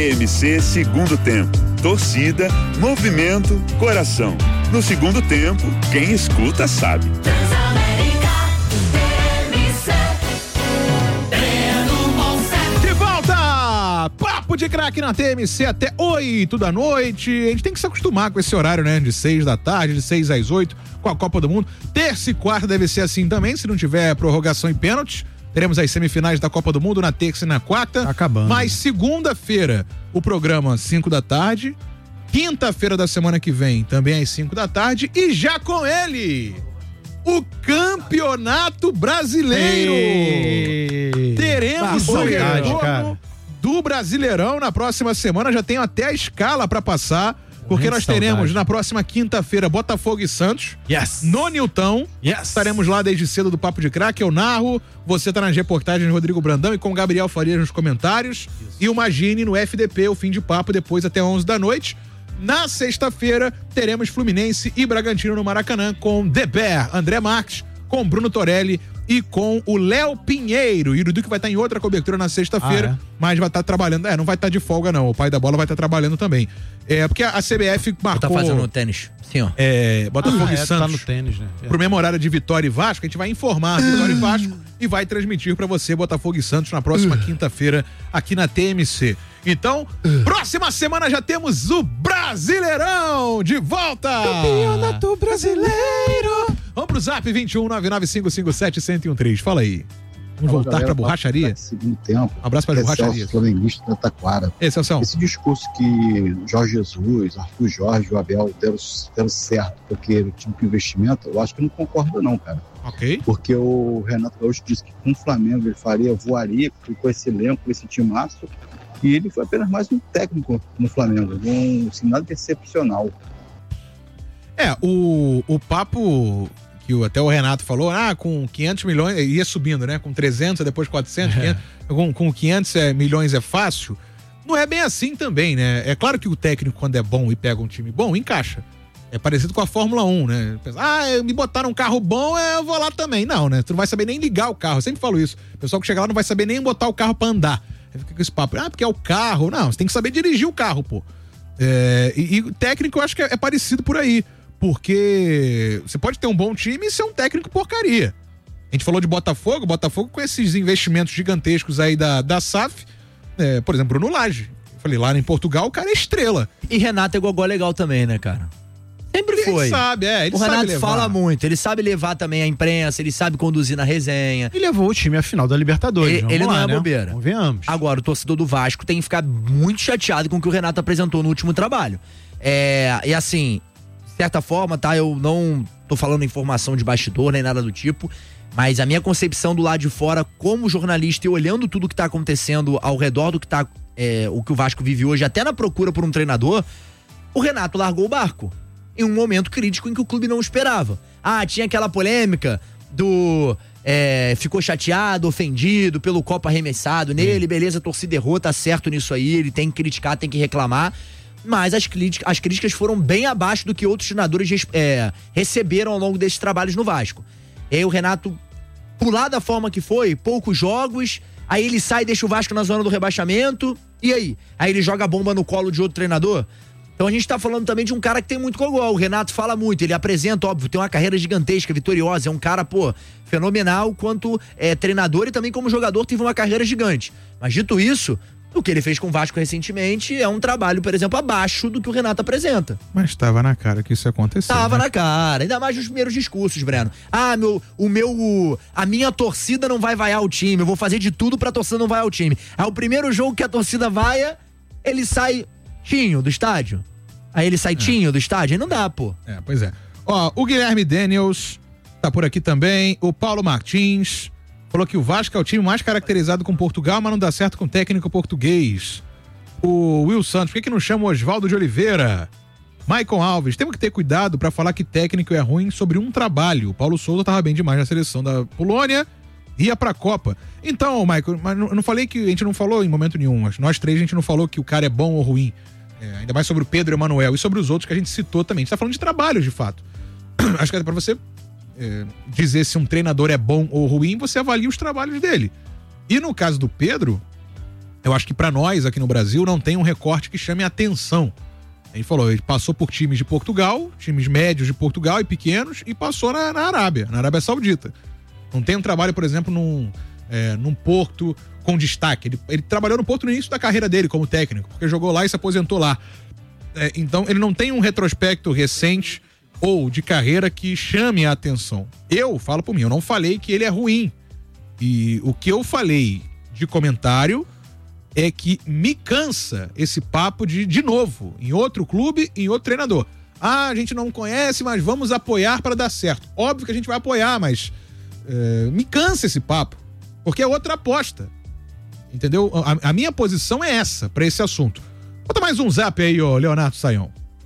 MC segundo tempo. Torcida, movimento, coração. No segundo tempo, quem escuta sabe. De volta! Papo de craque na TMC até 8 da noite. A gente tem que se acostumar com esse horário, né? De 6 da tarde, de 6 às 8, com a Copa do Mundo. Terça e quarta deve ser assim também, se não tiver prorrogação e pênalti. Teremos as semifinais da Copa do Mundo na terça e na quarta. Acabando. Mas segunda-feira, o programa 5 da tarde. Quinta-feira da semana que vem, também às 5 da tarde. E já com ele, o Campeonato Brasileiro. Teremos o retorno do Brasileirão na próxima semana. Já tenho até a escala para passar. Porque nós teremos na próxima quinta-feira Botafogo e Santos. Yes. No Nilton. Yes. Estaremos lá desde cedo do Papo de Craque. Eu narro. Você tá nas reportagens de Rodrigo Brandão e com Gabriel Farias nos comentários. Isso. E o Magine no FDP, o fim de papo, depois até 11 da noite. Na sexta-feira, teremos Fluminense e Bragantino no Maracanã com The Bear, André Marques, com Bruno Torelli e com o Léo Pinheiro. E o Dudu que vai estar em outra cobertura na sexta-feira, mas vai estar trabalhando. Não vai estar de folga, não. O pai da bola vai estar trabalhando também. Porque a CBF marcou... Tá fazendo tênis. Sim, ó. Botafogo e Santos. Tá no tênis, né? Pro mesmo horário de Vitória e Vasco, a gente vai informar Vitória e Vasco e vai transmitir pra você Botafogo e Santos na próxima quinta-feira aqui na TMC. Então, próxima semana já temos o Brasileirão de volta! Campeonato Brasileiro! Vamos pro Zap 21-99557-1013. Fala aí. Vamos voltar pra borracharia? Segundo tempo. Um abraço pra borracharia. Flamenguista da Taquara. Celso. Esse discurso que Jorge Jesus, Arthur Jorge, o Abel deram certo porque no time com investimento, eu acho que não concordo não, cara. Ok. Porque o Renato Gaúcho disse que com o Flamengo ele voaria com esse elenco, com esse timaço, e ele foi apenas mais um técnico no Flamengo, assim, nada de excepcional. O papo que até o Renato falou, com 500 milhões, ia subindo, né? Com 300, depois 400, 500, com 500 milhões é fácil. Não é bem assim também, né? É claro que o técnico, quando é bom e pega um time bom, encaixa. É parecido com a Fórmula 1, né? Me botaram um carro bom, eu vou lá também. Não, né? Tu não vai saber nem ligar o carro. Eu sempre falo isso. O pessoal que chega lá não vai saber nem botar o carro pra andar. Aí fica com esse papo. Porque é o carro. Não, você tem que saber dirigir o carro, pô. E o técnico eu acho que é parecido por aí. Porque você pode ter um bom time e ser um técnico porcaria. A gente falou de Botafogo com esses investimentos gigantescos aí da SAF, por exemplo, Bruno Lage. Falei, lá em Portugal o cara é estrela. E Renato é gogó legal também, né, cara? Sempre foi. Ele sabe, o Renato fala muito, ele sabe levar também a imprensa, ele sabe conduzir na resenha. E levou o time à final da Libertadores. Ele não é bobeira. Convenhamos. Agora, o torcedor do Vasco tem que ficar muito chateado com o que o Renato apresentou no último trabalho. E assim, de certa forma, tá? Eu não tô falando informação de bastidor, nem nada do tipo, mas a minha concepção do lado de fora, como jornalista e olhando tudo que tá acontecendo ao redor do que tá, o que o Vasco vive hoje, até na procura por um treinador, o Renato largou o barco. Em um momento crítico em que o clube não esperava. Tinha aquela polêmica do ficou chateado, ofendido pelo copo arremessado nele, beleza, a torcida errou, tá certo nisso aí, ele tem que criticar, tem que reclamar, mas as críticas foram bem abaixo do que outros treinadores receberam ao longo desses trabalhos no Vasco. E aí o Renato, pular da forma que foi, poucos jogos, aí ele sai e deixa o Vasco na zona do rebaixamento, e aí? Aí ele joga a bomba no colo de outro treinador? Então a gente tá falando também de um cara que tem muito gogó. O Renato fala muito, ele apresenta, óbvio, tem uma carreira gigantesca, vitoriosa, é um cara, fenomenal quanto treinador e também como jogador teve uma carreira gigante. Mas dito isso, o que ele fez com o Vasco recentemente é um trabalho, por exemplo, abaixo do que o Renato apresenta. Mas tava na cara que isso ia acontecer. Tava na cara, ainda mais nos primeiros discursos, Breno. A minha torcida não vai vaiar o time, eu vou fazer de tudo pra torcida não vaiar o time. Aí o primeiro jogo que a torcida vaia, ele sai tinho do estádio. Aí ele sai tinho do estádio, aí não dá, pô. Pois é. O Guilherme Daniels tá por aqui também. O Paulo Martins falou que o Vasco é o time mais caracterizado com Portugal, mas não dá certo com técnico português. O Will Santos, por que não chama o Oswaldo de Oliveira? Maicon Alves, temos que ter cuidado pra falar que técnico é ruim sobre um trabalho. O Paulo Souza tava bem demais na seleção da Polônia, ia pra Copa. Então, Maicon, mas eu não falei que a gente não falou em momento nenhum. Nós três a gente não falou que o cara é bom ou ruim. Ainda mais sobre o Pedro Emanuel e sobre os outros que a gente citou também. A gente tá falando de trabalhos, de fato. Acho que é pra você dizer se um treinador é bom ou ruim, você avalia os trabalhos dele. E no caso do Pedro, eu acho que para nós aqui no Brasil não tem um recorte que chame a atenção. Ele falou, ele passou por times de Portugal, times médios de Portugal e pequenos, e passou na Arábia Saudita. Não tem um trabalho, por exemplo, num Porto com destaque. Ele trabalhou no Porto no início da carreira dele como técnico, porque jogou lá e se aposentou lá. Então ele não tem um retrospecto recente ou de carreira que chame a atenção. Eu falo por mim, eu não falei que ele é ruim. E o que eu falei de comentário é que me cansa esse papo de novo, em outro clube, em outro treinador. Ah, a gente não conhece, mas vamos apoiar para dar certo. Óbvio que a gente vai apoiar, mas me cansa esse papo, porque é outra aposta. Entendeu? A minha posição é essa, para esse assunto. Bota mais um zap aí, ô Leonardo Saião.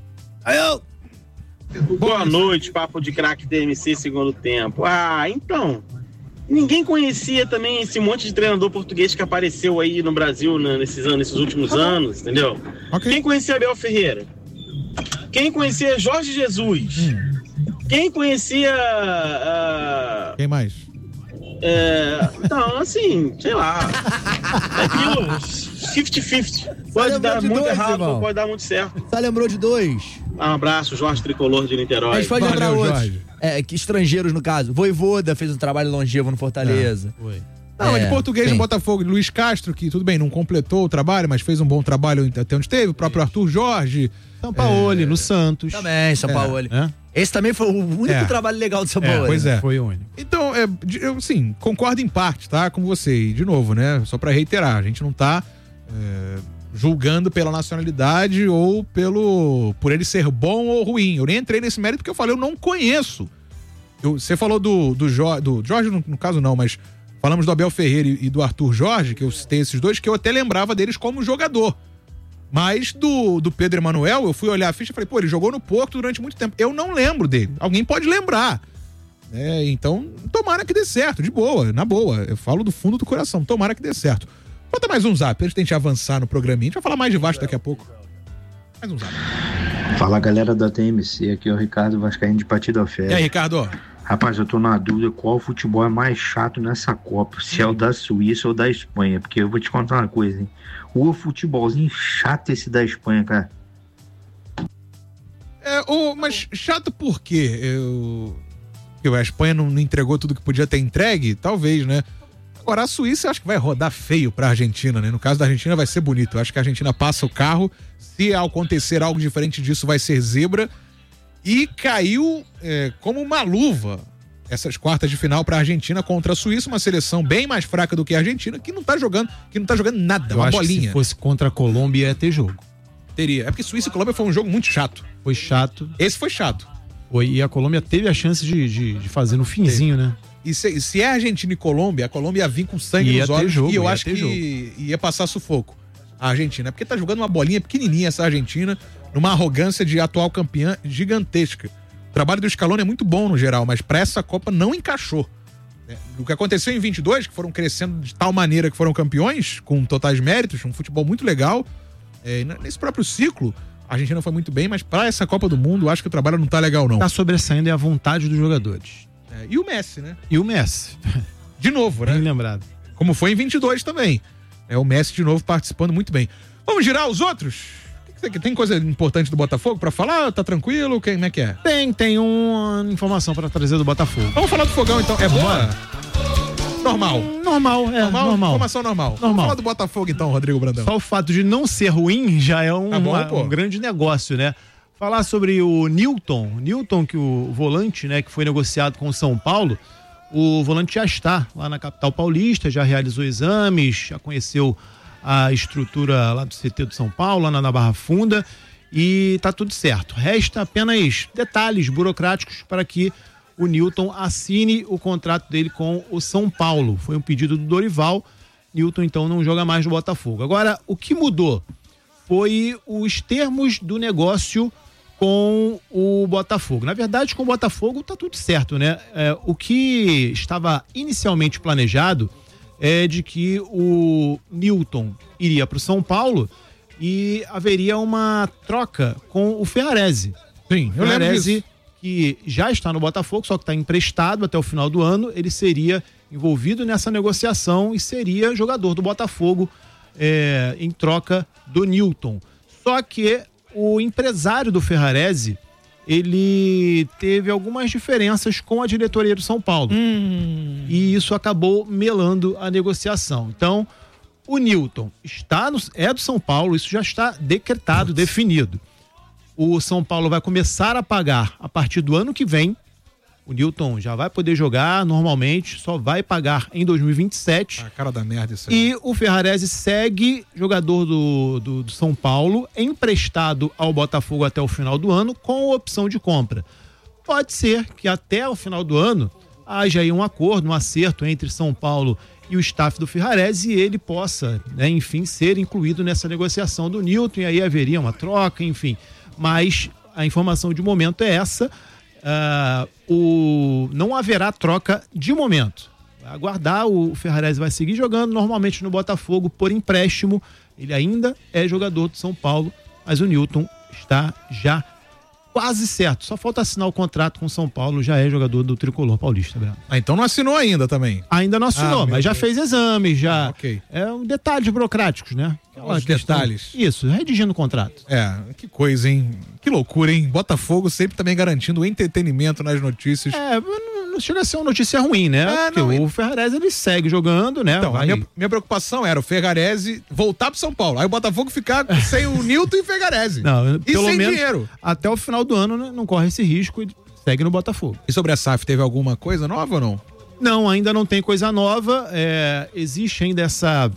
Boa noite, papo de craque DMC segundo tempo. Então... Ninguém conhecia também esse monte de treinador português que apareceu aí no Brasil nesses últimos anos, entendeu? Okay. Quem conhecia Abel Ferreira? Quem conhecia Jorge Jesus? Quem conhecia... Quem mais? Então, assim, sei lá. É aquilo, 50-50. Pode dar muito errado, ou pode dar muito certo. Só lembrou de 2. Um abraço, Jorge Tricolor de Niterói. A gente pode lembrar outros. Que estrangeiros, no caso. Voivoda fez um trabalho longevo no Fortaleza. Não, de português no Botafogo, Luiz Castro, que tudo bem, não completou o trabalho, mas fez um bom trabalho até onde esteve. O próprio Arthur Jorge. Sampaoli, no Santos. Também, Sampaoli. Esse também foi o único trabalho legal do Sampaoli. Pois é. Foi o único. Então, eu, sim, concordo em parte, tá? Com você. E, de novo, né? Só pra reiterar, a gente não tá julgando pela nacionalidade ou por ele ser bom ou ruim. Eu nem entrei nesse mérito porque eu falei, eu não conheço. Você falou do Jorge, no caso não, mas falamos do Abel Ferreira e do Arthur Jorge, que eu citei esses dois, que eu até lembrava deles como jogador. Mas do Pedro Emanuel, eu fui olhar a ficha e falei, ele jogou no Porto durante muito tempo. Eu não lembro dele. Alguém pode lembrar. Então, tomara que dê certo, de boa, na boa. Eu falo do fundo do coração, tomara que dê certo. Bota mais um zap, antes de a gente avançar no programinha. A gente vai falar mais de Vasco daqui a pouco. Mais um zap. Fala, galera da TMC, aqui é o Ricardo Vascaíno de Partida Fé. E aí, Ricardo? Rapaz, eu tô na dúvida qual futebol é mais chato nessa Copa, se é o da Suíça ou da Espanha, porque eu vou te contar uma coisa, hein? O futebolzinho chato esse da Espanha, cara. Mas chato por quê? A Espanha não entregou tudo que podia ter entregue? Talvez, né? Agora, a Suíça eu acho que vai rodar feio pra Argentina, né? No caso da Argentina vai ser bonito. Eu acho que a Argentina passa o carro. Se acontecer algo diferente disso, vai ser zebra. E caiu como uma luva essas quartas de final pra Argentina contra a Suíça, uma seleção bem mais fraca do que a Argentina, que não tá jogando nada, eu uma acho bolinha. Que se fosse contra a Colômbia ia ter jogo. Teria. É porque Suíça e Colômbia foi um jogo muito chato. Foi chato. Esse foi chato. E a Colômbia teve a chance de fazer no finzinho, né? E se é Argentina e Colômbia, a Colômbia ia vir com sangue nos olhos e eu acho que ia passar sufoco. A Argentina, porque tá jogando uma bolinha pequenininha essa Argentina, numa arrogância de atual campeã gigantesca. O trabalho do Scaloni é muito bom no geral, mas pra essa Copa não encaixou. O que aconteceu em 22, que foram crescendo de tal maneira que foram campeões, com totais méritos, um futebol muito legal. Nesse próprio ciclo, a Argentina foi muito bem, mas pra essa Copa do Mundo, acho que o trabalho não tá legal, não. Tá sobressaindo é a vontade dos jogadores. E o Messi, né? E o Messi. De novo, né? Bem lembrado. Como foi em 22 também. O Messi de novo participando muito bem. Vamos girar os outros? Tem coisa importante do Botafogo pra falar? Tá tranquilo? Como é que é? Tem uma informação pra trazer do Botafogo. Vamos falar do Fogão então. É boa? Normal. Normal. Informação normal. Vamos falar do Botafogo então, Rodrigo Brandão. Só o fato de não ser ruim já é um grande negócio, né? Falar sobre o Newton, que o volante, né, que foi negociado com o São Paulo. O volante já está lá na capital paulista, já realizou exames, já conheceu a estrutura lá do CT do São Paulo, lá na Barra Funda, e tá tudo certo. Resta apenas detalhes burocráticos para que o Newton assine o contrato dele com o São Paulo. Foi um pedido do Dorival. Newton então não joga mais no Botafogo. Agora, o que mudou foi os termos do negócio com o Botafogo. Na verdade, com o Botafogo tá tudo certo, né? O que estava inicialmente planejado é de que o Newton iria para o São Paulo e haveria uma troca com o Ferrarese. Sim, eu lembro disso. Que já está no Botafogo, só que está emprestado até o final do ano. Ele seria envolvido nessa negociação e seria jogador do Botafogo em troca do Newton. Só que o empresário do Ferrarese, ele teve algumas diferenças com a diretoria do São Paulo. E isso acabou melando a negociação. Então, o Newton é do São Paulo, isso já está decretado, definido. O São Paulo vai começar a pagar a partir do ano que vem. O Newton já vai poder jogar normalmente, só vai pagar em 2027. Cara da merda isso aí. E o Ferrarese segue jogador do São Paulo, emprestado ao Botafogo até o final do ano, com opção de compra. Pode ser que até o final do ano haja aí um acordo, um acerto entre São Paulo e o staff do Ferrarese e ele possa, enfim, ser incluído nessa negociação do Newton, e aí haveria uma troca, enfim. Mas a informação de momento é essa. Não haverá troca de momento. Vai aguardar, o Ferrarese vai seguir jogando normalmente no Botafogo por empréstimo. Ele ainda é jogador do São Paulo, mas o Newton está já quase certo. Só falta assinar o contrato com o São Paulo, já é jogador do Tricolor paulista, Breno. Então não assinou ainda também? Ainda não assinou, mas já fez exames, já. Ok. É um detalhes burocráticos, né? Os detalhes. Isso, redigindo o contrato. Que coisa, hein? Que loucura, hein? Botafogo sempre também garantindo o entretenimento nas notícias. Não chega a ser uma notícia ruim, né? Porque o Ferrarese, ele segue jogando, né? Então, a minha preocupação era o Ferrarese voltar pro São Paulo. Aí o Botafogo ficar sem o Newton e o Ferrarese. Não, e pelo sem menos dinheiro. Até o final do ano, né, não corre esse risco e segue no Botafogo. E sobre a SAF, teve alguma coisa nova ou não? Não, ainda não tem coisa nova. Existe ainda essa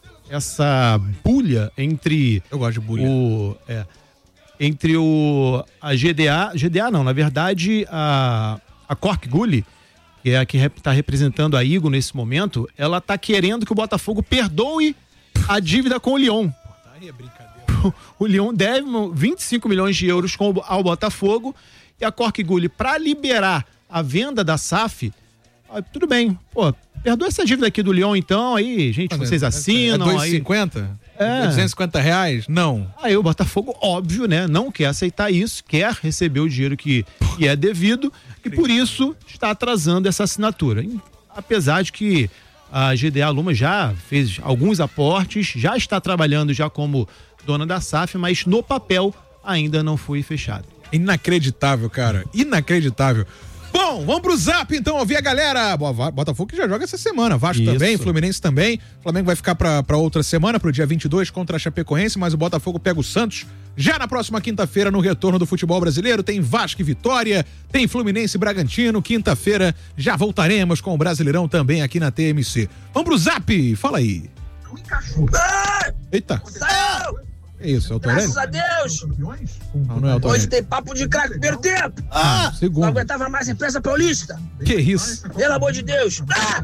bulha entre... Eu gosto de bulha. Entre a GDA não, na verdade a Cork Gully, que é a que está representando a Igo nesse momento, ela está querendo que o Botafogo perdoe a dívida com o Lyon. Aí é brincadeira. O Lyon deve 25 milhões de euros ao Botafogo, e a Cork Gully, para liberar a venda da SAF, tudo bem, perdoa essa dívida aqui do Lyon então, aí, gente, vocês assinam. É 2,50? É 250 reais? Não. Aí o Botafogo, óbvio, né, não quer aceitar isso, quer receber o dinheiro que é devido, e por isso está atrasando essa assinatura. Apesar de que a GDA Luma já fez alguns aportes, já está trabalhando já como dona da SAF, mas no papel ainda não foi fechado. Inacreditável, cara. Inacreditável. Bom, vamos pro Zap então, ouvir a galera. Botafogo que já joga essa semana, Vasco também, Fluminense também. O Flamengo vai ficar pra outra semana, pro dia 22 contra a Chapecoense, mas o Botafogo pega o Santos já na próxima quinta-feira no retorno do futebol brasileiro. Tem Vasco e Vitória, tem Fluminense e Bragantino. Quinta-feira já voltaremos com o Brasileirão também aqui na TMC. Vamos pro Zap, fala aí. Eita. É isso, é o Torelli? Graças a Deus! Não é o Torelli. Hoje tem papo de craque primeiro tempo! Segundo. Não aguentava mais a imprensa paulista! Que isso? Pelo amor de Deus!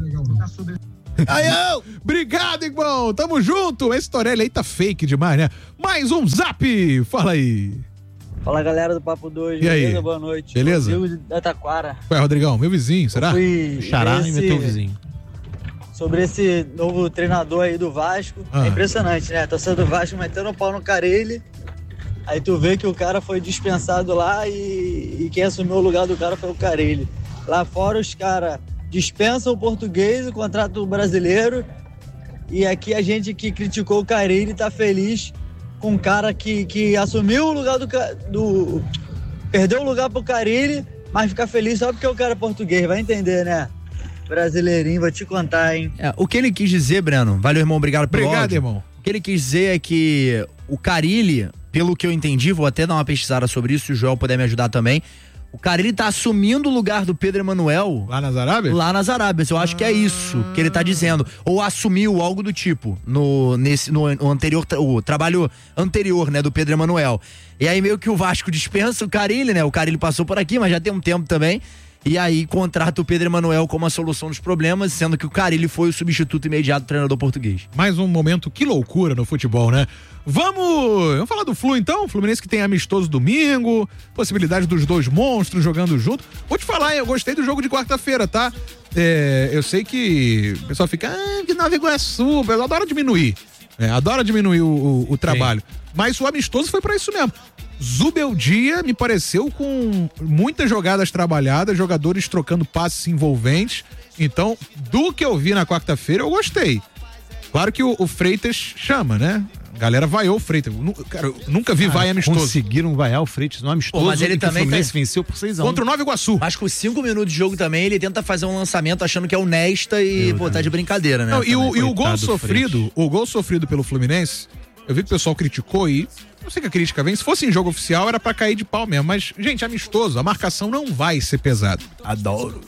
Obrigado, irmão! Tamo junto! Esse Torelli aí tá fake demais, né? Mais um Zap! Fala aí! Fala, galera do Papo 2, e aí? Beleza? Boa noite. Beleza? Rodrigo da Taquara. Ué, Rodrigão, meu vizinho, será? Xará e meu vizinho. Sobre esse novo treinador aí do Vasco, é impressionante, né? A torcida do Vasco metendo o pau no Carille, aí tu vê que o cara foi dispensado lá e quem assumiu o lugar do cara foi o Carille. Lá fora os caras dispensam o português, o contrato brasileiro, e aqui a gente que criticou o Carille tá feliz com um cara que assumiu o lugar do perdeu o lugar pro Carille, mas fica feliz só porque o cara é português, vai entender, né? Brasileirinho, vou te contar, hein? O que ele quis dizer, Breno, valeu, irmão, obrigado pelo áudio. Irmão. O que ele quis dizer é que o Carille, pelo que eu entendi, vou até dar uma pesquisada sobre isso, se o Joel puder me ajudar também, o Carille tá assumindo o lugar do Pedro Emanuel. Lá nas Arábias? Lá nas Arábias, eu acho que é isso que ele tá dizendo. Ou assumiu algo do tipo, no anterior, o trabalho anterior, né, do Pedro Emanuel. E aí meio que o Vasco dispensa o Carille, né, o Carille passou por aqui, mas já tem um tempo também. E aí contrata o Pedro Emanuel como a solução dos problemas, sendo que o Carille foi o substituto imediato do treinador português. Mais um momento, que loucura no futebol, né? Vamos falar do Flu então, Fluminense que tem amistoso domingo, possibilidade dos dois monstros jogando junto. Vou te falar, eu gostei do jogo de quarta-feira, tá? Eu sei que o pessoal fica, que Nova Iguaçu, eu adoro diminuir. Adora diminuir o trabalho. Sim. Mas o amistoso foi pra isso mesmo. Zubeldia me pareceu com muitas jogadas trabalhadas, jogadores trocando passes envolventes. Então, do que eu vi na quarta-feira, eu gostei. Claro que o Freitas chama, né? A galera vaiou o Freitas. Cara, eu nunca vi vai amistoso. Conseguiram vaiar o Freitas no amistoso. Mas ele também o Fluminense venceu por 6-1. Contra o Nova Iguaçu. Mas com 5 minutos de jogo também, ele tenta fazer um lançamento achando que é honesta e, tá de brincadeira, né? Não, e o gol sofrido pelo Fluminense, eu vi que o pessoal criticou e não sei que a crítica vem. Se fosse em jogo oficial, era pra cair de pau mesmo. Mas, gente, amistoso, a marcação não vai ser pesada. Adoro.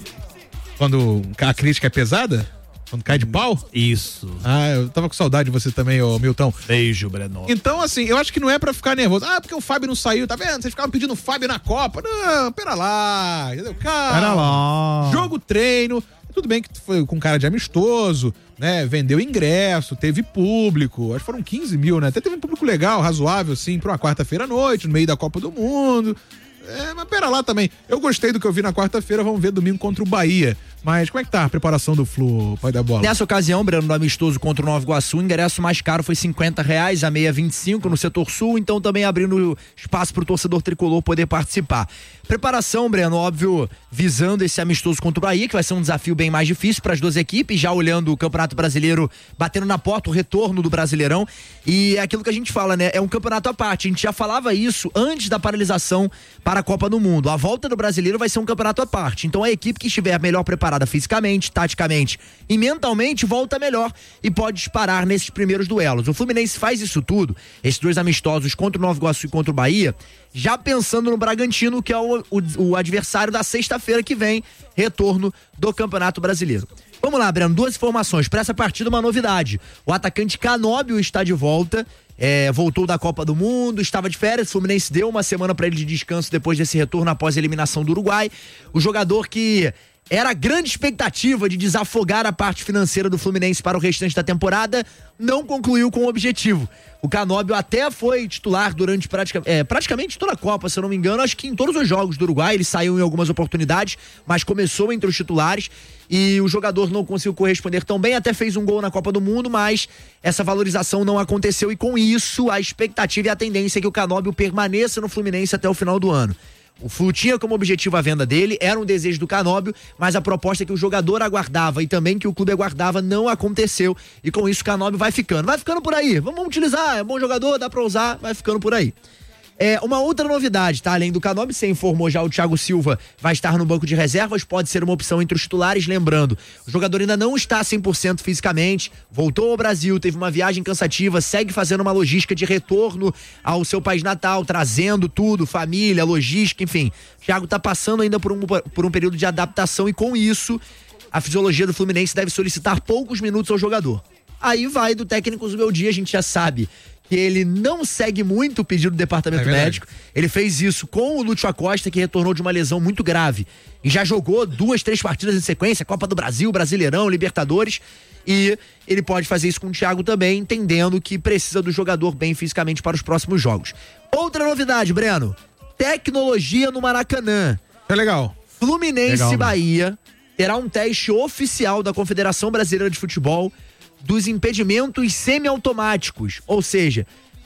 Quando a crítica é pesada? Quando cai de pau? Isso. Ah, eu tava com saudade de você também, ô Milton. Beijo, Breno. Então, assim, eu acho que não é pra ficar nervoso. Ah, porque o Fábio não saiu, tá vendo? Vocês ficavam pedindo o Fábio na Copa. Não, pera lá, entendeu? Calma. Pera lá. Jogo, treino. Tudo bem que foi com cara de amistoso, né? Vendeu ingresso, teve público. Acho que foram 15 mil, né? Até teve um público legal, razoável, assim, pra uma quarta-feira à noite, no meio da Copa do Mundo. Mas pera lá também. Eu gostei do que eu vi na quarta-feira, vamos ver domingo contra o Bahia. Mas como é que tá a preparação do Flu, pai da bola? Nessa ocasião, Breno, no amistoso contra o Nova Iguaçu, o ingresso mais caro foi R$50, a meia 25 no setor sul, então também abrindo espaço pro torcedor tricolor poder participar. Preparação, Breno, óbvio, visando esse amistoso contra o Bahia, que vai ser um desafio bem mais difícil para as duas equipes, já olhando o Campeonato Brasileiro, batendo na porta o retorno do Brasileirão, e é aquilo que a gente fala, né? É um campeonato à parte, a gente já falava isso antes da paralisação para a Copa do Mundo. A volta do Brasileiro vai ser um campeonato à parte, então a equipe que estiver melhor preparada fisicamente, taticamente e mentalmente volta melhor e pode disparar nesses primeiros duelos. O Fluminense faz isso tudo, esses dois amistosos contra o Nova Iguaçu e contra o Bahia, já pensando no Bragantino, que é o adversário da sexta-feira que vem, retorno do Campeonato Brasileiro. Vamos lá, Breno, duas informações. Para essa partida, uma novidade. O atacante Canóbio está de volta, voltou da Copa do Mundo, estava de férias, o Fluminense deu uma semana para ele de descanso depois desse retorno após a eliminação do Uruguai. O jogador que era a grande expectativa de desafogar a parte financeira do Fluminense para o restante da temporada, não concluiu com o objetivo. O Canóbio até foi titular durante praticamente toda a Copa, se eu não me engano, acho que em todos os jogos do Uruguai, ele saiu em algumas oportunidades, mas começou entre os titulares e o jogador não conseguiu corresponder tão bem, até fez um gol na Copa do Mundo, mas essa valorização não aconteceu e com isso a expectativa e a tendência é que o Canóbio permaneça no Fluminense até o final do ano. O Flu tinha como objetivo a venda dele, era um desejo do Canóbio, mas a proposta que o jogador aguardava e também que o clube aguardava não aconteceu. E com isso o Canóbio vai ficando por aí. Vamos utilizar, é bom jogador, dá pra usar, vai ficando por aí. Uma outra novidade, tá? Além do Canóbio, você informou já, o Thiago Silva vai estar no banco de reservas, pode ser uma opção entre os titulares, lembrando, o jogador ainda não está 100% fisicamente, voltou ao Brasil, teve uma viagem cansativa, segue fazendo uma logística de retorno ao seu país natal, trazendo tudo, família, logística, enfim. O Thiago tá passando ainda por um período de adaptação e com isso, a fisiologia do Fluminense deve solicitar poucos minutos ao jogador. Aí vai do técnico Zubeldia, a gente já sabe que ele não segue muito o pedido do departamento médico. Ele fez isso com o Lúcio Acosta, que retornou de uma lesão muito grave. E já jogou 2, 3 partidas em sequência, Copa do Brasil, Brasileirão, Libertadores. E ele pode fazer isso com o Thiago também, entendendo que precisa do jogador bem fisicamente para os próximos jogos. Outra novidade, Breno. Tecnologia no Maracanã. É legal. Fluminense e Bahia terá um teste oficial da Confederação Brasileira de Futebol dos impedimentos semiautomáticos, ou seja,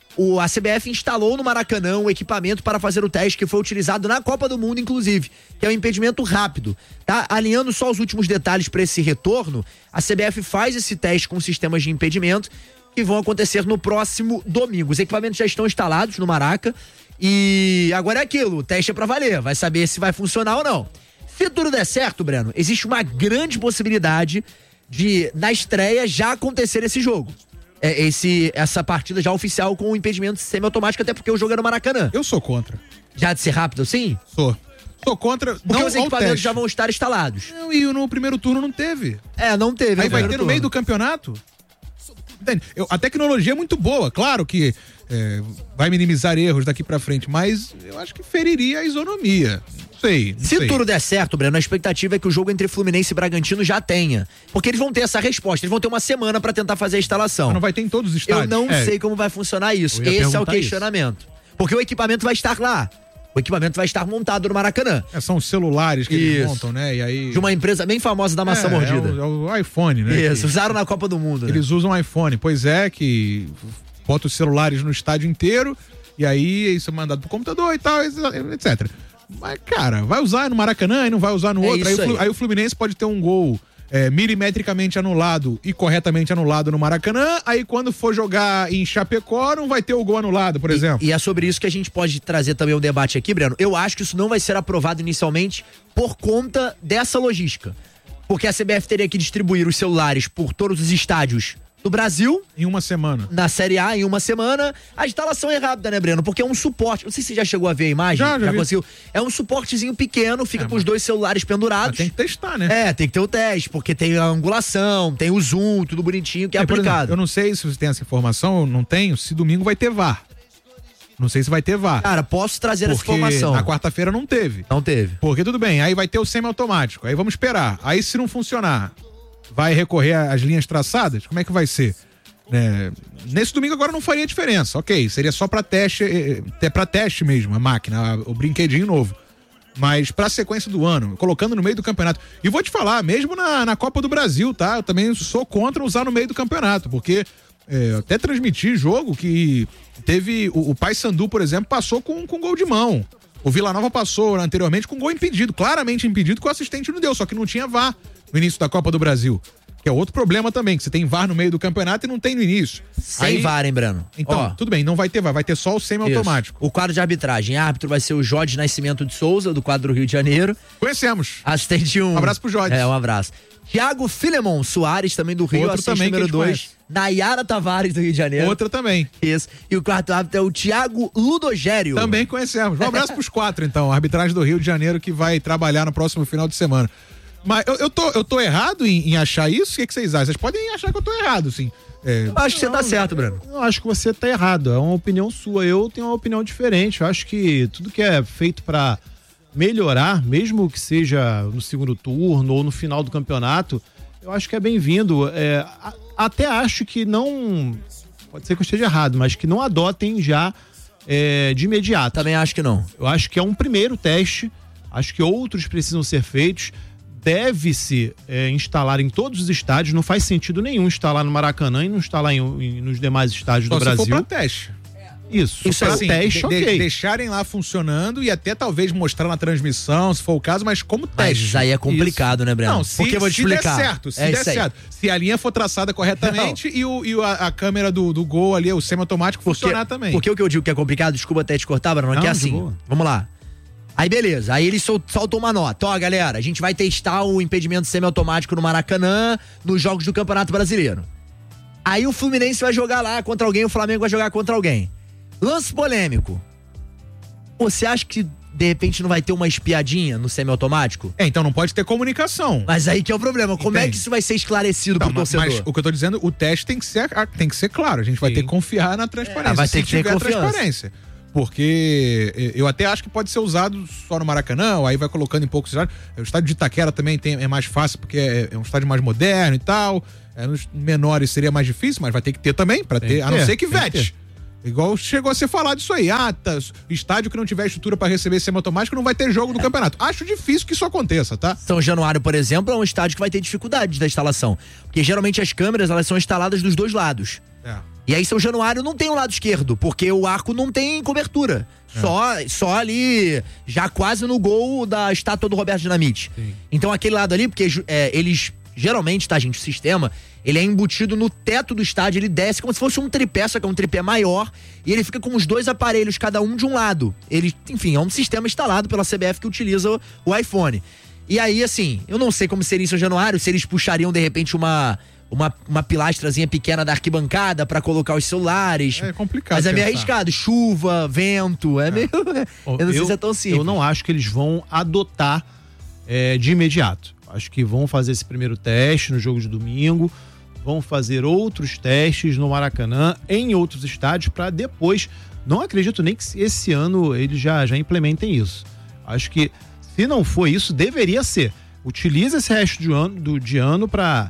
a CBF instalou no Maracanã um equipamento para fazer o teste que foi utilizado na Copa do Mundo, inclusive, que é um impedimento rápido, tá? Alinhando só os últimos detalhes para esse retorno, a CBF faz esse teste com sistemas de impedimento que vão acontecer no próximo domingo. Os equipamentos já estão instalados no Maraca e agora é aquilo, o teste é para valer, vai saber se vai funcionar ou não. Se tudo der certo, Breno, existe uma grande possibilidade de, na estreia, já acontecer esse jogo. Essa partida já oficial com o impedimento semiautomático, até porque o jogo é no Maracanã. Eu sou contra. Já de ser rápido assim? Sou contra. Porque os equipamentos já vão estar instalados. Não, e no primeiro turno não teve. Não teve. Aí vai ter no meio do campeonato. Entende? A tecnologia é muito boa, claro que vai minimizar erros daqui pra frente, mas eu acho que feriria a isonomia. Se tudo der certo, Breno, a expectativa é que o jogo entre Fluminense e Bragantino já tenha. Porque eles vão ter essa resposta, eles vão ter uma semana pra tentar fazer a instalação. Mas não vai ter em todos os estádios. Eu não sei como vai funcionar isso. Esse é o questionamento. Isso. Porque o equipamento vai estar lá. O equipamento vai estar montado no Maracanã. São os celulares que eles montam, né? E aí... De uma empresa bem famosa da maçã mordida. É o iPhone, né? Isso, usaram na Copa do Mundo. Eles usam iPhone. Pois é, que bota os celulares no estádio inteiro e aí isso é mandado pro computador e tal, etc. Mas, cara, vai usar no Maracanã e não vai usar no outro. Aí o Fluminense pode ter um gol milimetricamente anulado e corretamente anulado no Maracanã, aí quando for jogar em Chapecó não vai ter o gol anulado, por exemplo. E é sobre isso que a gente pode trazer também um debate aqui, Breno. Eu acho que isso não vai ser aprovado inicialmente por conta dessa logística. Porque a CBF teria que distribuir os celulares por todos os estádios do Brasil. Em uma semana. Na Série A, em uma semana. A instalação é rápida, né, Breno? Porque é um suporte. Não sei se você já chegou a ver a imagem. Já conseguiu. É um suportezinho pequeno, fica com os 2 celulares pendurados. Tem que testar, né? Tem que ter o teste, porque tem a angulação, tem o zoom, tudo bonitinho que é aplicado. Exemplo, eu não sei se você tem essa informação, eu não tenho, se domingo vai ter VAR. Não sei se vai ter VAR. Cara, posso trazer essa informação. Na quarta-feira não teve. Não teve. Porque tudo bem, aí vai ter o semiautomático. Aí vamos esperar. Aí se não funcionar, vai recorrer às linhas traçadas? Como é que vai ser? Nesse domingo agora não faria diferença. Ok, seria só pra teste, até pra teste mesmo, a máquina, o brinquedinho novo. Mas pra sequência do ano, colocando no meio do campeonato. E vou te falar, mesmo na Copa do Brasil, tá? Eu também sou contra usar no meio do campeonato, porque eu até transmiti jogo que teve o Paysandu, por exemplo, passou com gol de mão. O Vila Nova passou anteriormente com gol impedido, claramente impedido, que o assistente não deu, só que não tinha VAR no início da Copa do Brasil. Que é outro problema também, que você tem VAR no meio do campeonato e não tem no início. Sem VAR, hein, Breno? Então, tudo bem, não vai ter VAR, vai ter só o semi-automático. O quadro de arbitragem, árbitro vai ser o Jorge Nascimento de Souza, do quadro do Rio de Janeiro. Conhecemos. Assistente 1. Um abraço pro Jorge. Um abraço. Thiago Filemon Soares, também do Rio, outro assistente também número 2. Nayara Tavares, do Rio de Janeiro. Outra também. Isso. E o quarto árbitro é o Thiago Ludogério. Também conhecemos. Um abraço pros 4, então. A arbitragem do Rio de Janeiro que vai trabalhar no próximo final de semana. Mas eu tô errado em achar isso? O que vocês acham? Vocês podem achar que eu tô errado, sim. Eu acho que você tá certo, Breno. Eu acho que você tá errado. É uma opinião sua. Eu tenho uma opinião diferente. Eu acho que tudo que é feito pra melhorar, mesmo que seja no segundo turno ou no final do campeonato, eu acho que é bem-vindo. Até acho que não... Pode ser que eu esteja errado, mas que não adotem já de imediato. Também acho que não. Eu acho que é um primeiro teste. Acho que outros precisam ser feitos. Deve-se instalar em todos os estádios. Não faz sentido nenhum instalar no Maracanã e não instalar nos demais estádios do Brasil. Se for pra teste. Isso é assim, teste, ok. Deixarem lá funcionando e até talvez mostrar na transmissão, se for o caso, mas como teste. Mas aí é complicado, isso, né, Breno? Não, porque eu vou te explicar. Se der certo. Se a linha for traçada corretamente e a câmera do gol ali, o semi-automático funcionar também. Porque o que eu digo que é complicado, desculpa até te cortar, Breno, que é assim, vamos lá. Aí beleza, aí eles soltam uma nota. Ó, galera, a gente vai testar o impedimento semiautomático no Maracanã nos jogos do Campeonato Brasileiro. Aí o Fluminense vai jogar lá contra alguém, o Flamengo vai jogar contra alguém. Lance polêmico. Você acha que de repente não vai ter uma espiadinha no semiautomático? Então não pode ter comunicação. Mas aí que é o problema, como é que isso vai ser esclarecido pro torcedor? Mas o que eu tô dizendo, o teste tem que ser claro, a gente vai ter que confiar na transparência. Vai ter que ter confiança. Transparência. Porque eu até acho que pode ser usado só no Maracanã, ou aí vai colocando em poucos estádios. O estádio de Itaquera também é mais fácil, porque é um estádio mais moderno e tal. Nos menores seria mais difícil, mas vai ter que ter também, a não ser que vete. Igual chegou a ser falado isso aí. Estádio que não tiver estrutura para receber semiautomático não vai ter jogo do campeonato. Acho difícil que isso aconteça, tá? São Januário, por exemplo, é um estádio que vai ter dificuldades da instalação. Porque geralmente as câmeras, elas são instaladas dos dois lados. E aí São Januário não tem o lado esquerdo, porque o arco não tem cobertura. Só ali, já quase no gol da estátua do Roberto Dinamite. Sim. Então aquele lado ali, porque eles, geralmente, tá, gente, o sistema, ele é embutido no teto do estádio, ele desce como se fosse um tripé, só que é um tripé maior, e ele fica com os 2 aparelhos, cada um de um lado. Enfim, é um sistema instalado pela CBF que utiliza o iPhone. E aí, assim, eu não sei como seria em São Januário, se eles puxariam, de repente, uma pilastrazinha pequena da arquibancada pra colocar os celulares. É complicado. Mas é meio arriscado. Chuva, vento, meio... eu não sei se é tão simples. Eu não acho que eles vão adotar de imediato. Acho que vão fazer esse primeiro teste no jogo de domingo, vão fazer outros testes no Maracanã, em outros estádios, pra depois... Não acredito nem que esse ano eles já implementem isso. Acho que, se não for isso, deveria ser. Utiliza esse resto de ano pra...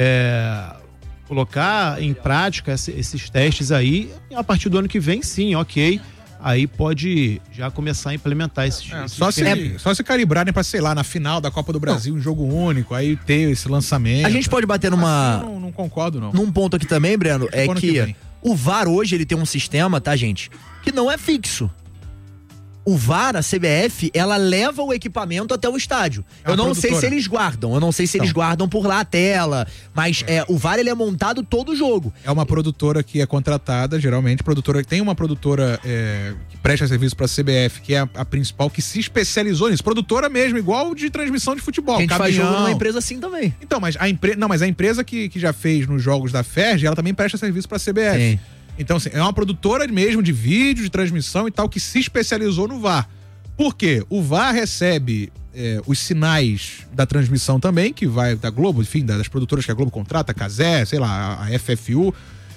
colocar em prática esses testes aí, e a partir do ano que vem, sim, ok, aí pode já começar a implementar esses só se calibrarem pra, sei lá, na final da Copa do Brasil, um jogo único, aí ter esse lançamento. A gente pode bater numa... Assim, não concordo, não. Num ponto aqui também, Breno, é que o VAR hoje, ele tem um sistema, tá, gente, que não é fixo. o VAR, a CBF, ela leva o equipamento até o estádio. Eu não sei se eles guardam, eles guardam por lá a tela, mas o VAR ele é montado todo o jogo. É uma produtora que é contratada, geralmente, tem uma produtora que presta serviço pra CBF, que é a principal, que se especializou nisso. Produtora mesmo, igual de transmissão de futebol. A gente faz jogo numa empresa assim também. Então, mas a empresa que já fez nos jogos da FERJ, ela também presta serviço pra CBF. Sim. Então, assim, é uma produtora mesmo de vídeo, de transmissão e tal, que se especializou no VAR. Por quê? O VAR recebe os sinais da transmissão também, que vai da Globo, enfim, das produtoras que a Globo contrata, a Cazé, sei lá, a FFU.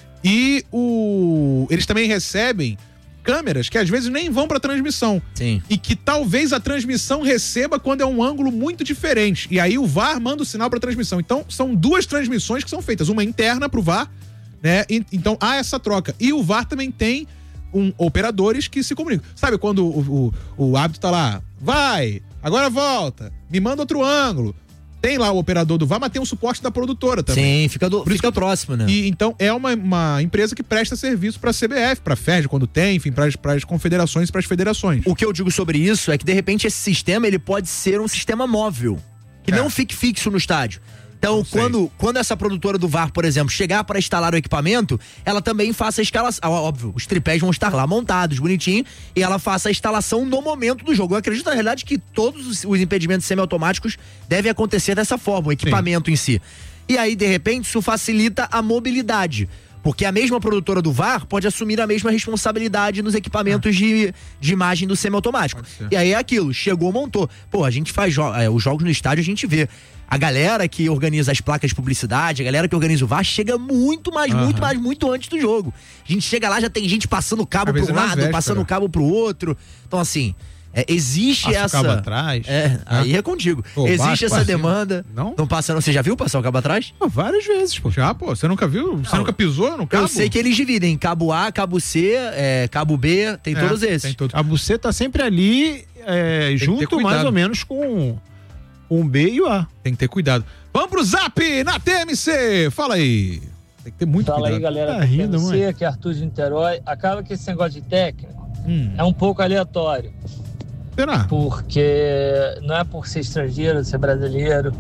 E eles também recebem câmeras que às vezes nem vão pra transmissão. Sim. E que talvez a transmissão receba quando é um ângulo muito diferente. E aí o VAR manda o sinal pra transmissão. Então, são 2 transmissões que são feitas. Uma interna pro VAR, né? Então há essa troca. E o VAR também tem operadores que se comunicam. Sabe quando o árbitro tá lá, vai, agora volta, me manda outro ângulo. Tem lá o operador do VAR, mas tem um suporte da produtora também. Sim, fica próximo, né? E então é uma empresa que presta serviço pra CBF, pra FERJ, quando tem, enfim, pras confederações e pras federações. O que eu digo sobre isso é que, de repente, esse sistema ele pode ser um sistema móvel, que não fique fixo no estádio. Então, quando essa produtora do VAR, por exemplo, chegar para instalar o equipamento, ela também faça a escalação. Óbvio, os tripés vão estar lá montados, bonitinho, e ela faça a instalação no momento do jogo. Eu acredito, na realidade, que todos os impedimentos semiautomáticos devem acontecer dessa forma, o equipamento em si. E aí, de repente, isso facilita a mobilidade. Porque a mesma produtora do VAR pode assumir a mesma responsabilidade nos equipamentos de imagem do semiautomático. E aí é aquilo, chegou, montou. Pô, a gente faz os jogos no estádio, a gente vê. A galera que organiza as placas de publicidade, a galera que organiza o VAR, chega muito antes do jogo. A gente chega lá, já tem gente passando cabo para um lado, passando cabo pro outro. Então, assim, existe essa... o cabo atrás. Aí é contigo. Pô, existe essa demanda. Não passa, você já viu passar o cabo atrás? Pô, várias vezes, pô. Já, pô. Você nunca viu? Você nunca pisou no cabo? Eu sei que eles dividem cabo A, cabo C, cabo B, tem todos esses. Tem todos. Cabo C tá sempre ali, junto mais ou menos com um B e o A. Tem que ter cuidado. Vamos pro Zap na TMC. Fala aí. Tem que ter muito cuidado. Fala aí, galera. Tá rindo, TMC, aqui é Arthur de Niterói. Acaba que esse negócio de técnico é um pouco aleatório. Será? Porque não é por ser estrangeiro, ser brasileiro.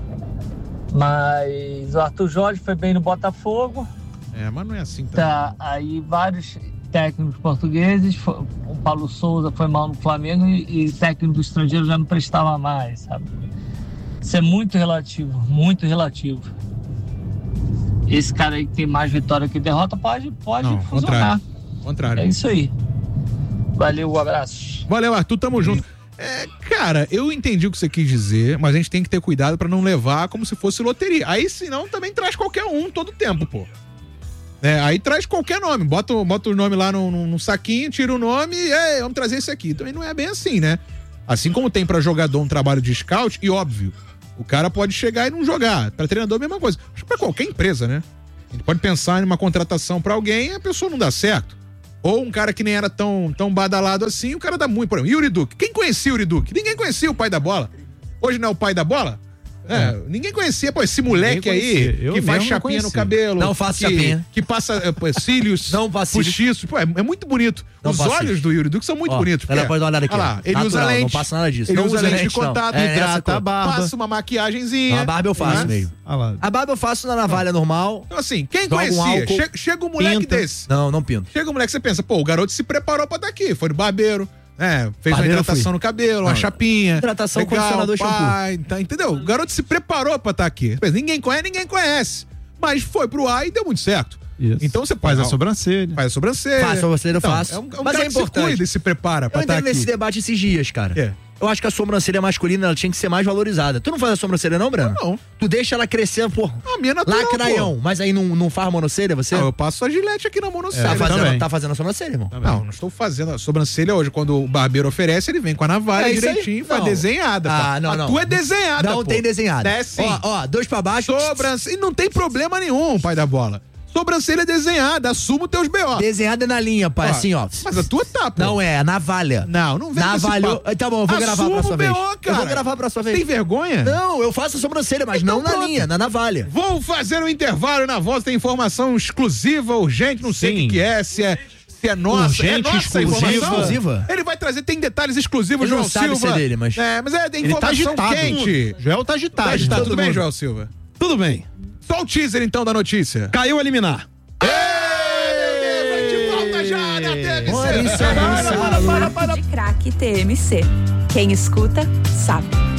Mas o Arthur Jorge foi bem no Botafogo. Mas não é assim também. Tá, aí vários técnicos portugueses, o Paulo Souza foi mal no Flamengo e técnico do estrangeiro já não prestava mais, sabe? Isso é muito relativo, muito relativo. Esse cara aí que tem mais vitória que derrota pode funcionar. Contrário. É isso aí. Valeu, um abraço. Valeu, Arthur, tamo junto. Cara, eu entendi o que você quis dizer, mas a gente tem que ter cuidado pra não levar como se fosse loteria. Aí, senão, também traz qualquer um todo tempo, pô. Aí traz qualquer nome, bota o nome lá no saquinho, tira o nome e vamos trazer esse aqui. Também não é bem assim, né? Assim como tem pra jogador um trabalho de scout, e óbvio, o cara pode chegar e não jogar. Pra treinador, a mesma coisa. Acho que pra qualquer empresa, né? A gente pode pensar em uma contratação pra alguém e a pessoa não dá certo. Ou um cara que nem era tão badalado assim, o cara dá muito. Por exemplo, Yuri Duque. Quem conhecia o Yuri Duque? Ninguém conhecia o pai da bola. Hoje não é o pai da bola? Ninguém conhecia, pô, esse moleque aí que faz chapinha no cabelo. Não faço chapinha. Que passa cílios postiços. Pô, é muito bonito. Os olhos do Yuri Duque são muito bonitos. Ela pode dar uma olhada aqui. Olha lá, ele usa lente. Não passa nada disso. Ele usa lente de contato, hidrata a barba. Passa uma maquiagenzinha. A barba eu faço mesmo. A barba eu faço na navalha normal. Então assim, quem conhecia? Chega um moleque desse. Não pinto. Chega um moleque, você pensa, pô, o garoto se preparou pra estar aqui. Foi no barbeiro. Fez uma hidratação no cabelo, uma chapinha. Hidratação, condicionador, shampoo. Entendeu? O garoto se preparou pra estar aqui. Ninguém conhece. Mas foi pro ar e deu muito certo. Isso. Então você faz a sobrancelha. Faz a sobrancelha. Faz a sobrancelha, eu faço. É um mas cara é importante. Que se cuida e se prepara pra estar aqui. Eu entrei nesse debate esses dias, cara. Eu acho que a sobrancelha masculina ela tinha que ser mais valorizada. Tu não faz a sobrancelha não, Breno? Não. Tu deixa ela crescer, pô. A minha é natural, lacraião. Mas aí não faz monocelha, você? Não, eu passo a gilete aqui na monocelha. Tá fazendo a sobrancelha, irmão? Não estou fazendo a sobrancelha hoje. Quando o barbeiro oferece, ele vem com a navalha direitinho, faz desenhada. Não. Tu é desenhada, Não tem desenhada. É sim. Ó, 2 pra baixo. Sobrancelha. E não tem problema nenhum, pai da bola. Sobrancelha desenhada, assuma os teus B.O. Desenhada na linha, pai, assim, ó. Mas a tua tá, pô. Não é navalha. Não vem navalha. Tá bom, eu vou gravar pra sua vez. Cara. Eu vou gravar pra sua vez. Tem vergonha? Não, eu faço a sobrancelha, mas então, não na linha, na navalha. Vou fazer um intervalo na voz, tem informação exclusiva, urgente, não sei o que é, se Se é nossa, urgente, exclusiva. Ele vai trazer, tem detalhes exclusivos, João Silva. Se é dele, mas é informação quente. Joel tá agitado. Tá agitado. Tudo bem, Joel Silva? Tudo bem. Só o teaser, então, da notícia. Caiu a liminar. Para. De craque TMC. Quem escuta, sabe.